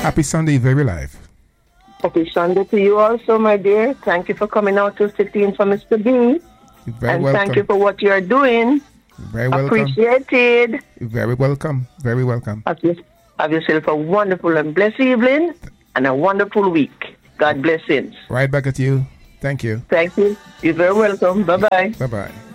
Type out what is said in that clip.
Happy Sunday, very live. Happy Sunday to you also, my dear. Thank you for coming out to sit in for Mr. B. You're very and welcome. Thank you for what you're doing. You're very welcome. Appreciated. You're very welcome. Very welcome. Have yourself a wonderful and blessed evening and a wonderful week. God blessings. Right back at you. Thank you. Thank you. You're very welcome. Bye-bye. Bye-bye.